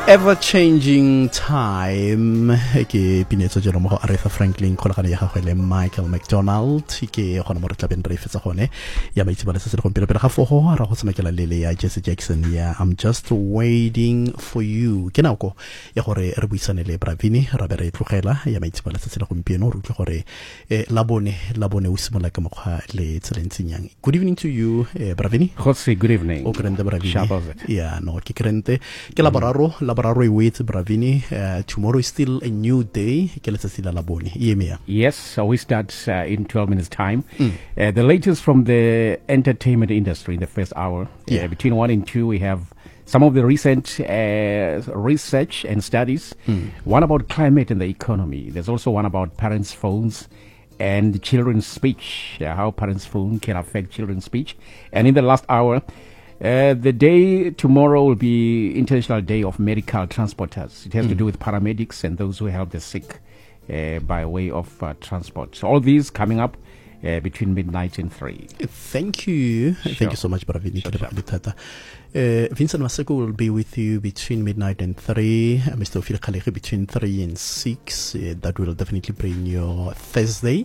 Ever-changing time ke pinetso jeno mo Aretha Franklin kholagane ya gagwe le Michael McDonald ke gona mo re tlabeng re fetsa gone ya maitsebale se se go pele ga fogo ra go tsamekela lele ya Jesse Jackson ya I'm just waiting for you ke nako ya gore re buisane le Bravini ra be re tlogela ya maitsebale se se le gompieno re utlwe gore la bone o simola ka mokgwa le tselentsinyang. Good evening to you Bravini. Jose, good evening. O krente Bravini. Shabazet. Yeah, no ke krente ke laboraro with Bravini. Tomorrow is still a new day. Yes, so we start in 12 minutes time. The latest from the entertainment industry in the first hour. Between 1 and 2 we have some of the recent research and studies. One about climate and the economy. There's also one about parents' phones and children's speech, how parents' phone can affect children's speech. And in the last hour, the day tomorrow will be International Day of Medical Transporters. It has to do with paramedics and those who help the sick by way of transport. So all these coming up between midnight and 3. Thank you. Sure. Thank you so much, Bravini. Sure. Vincent Maseko will be with you between midnight and 3. Mr. Ophir Khaleki between 3 and 6. That will definitely bring your Thursday.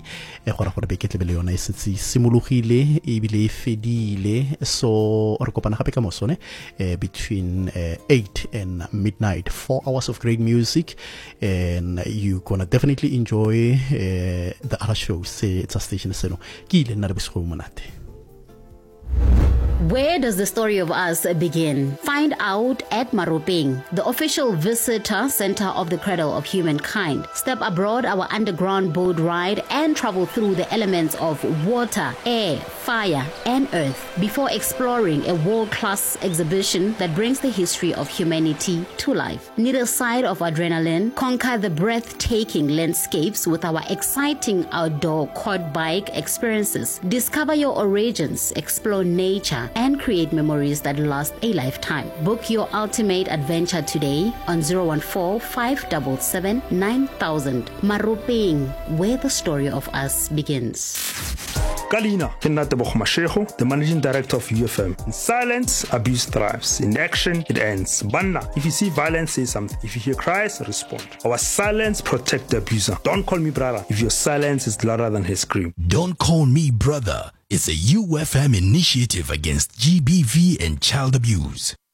So between 8 and midnight. 4 hours of great music, and you're gonna definitely enjoy the other shows. It's a station. Where does the story of us begin? Find out at Maropeng, the official visitor center of the Cradle of Humankind. Step aboard our underground boat ride and travel through the elements of water, air, fire, and earth before exploring a world-class exhibition that brings the history of humanity to life. Need a side of adrenaline? Conquer the breathtaking landscapes with our exciting outdoor quad bike experiences. Discover your origins, explore nature, and create memories that last a lifetime. Book your ultimate adventure today on 014-577-9000. Maropeng, where the story of us begins. Kalina, Kenatebo Mashego, the managing director of UFM. In silence, abuse thrives. In action, it ends. Banna, if you see violence, say something. If you hear cries, respond. Our silence protect the abuser. Don't call me brother if your silence is louder than his scream. Don't Call Me Brother is a UFM initiative against GBV and child abuse.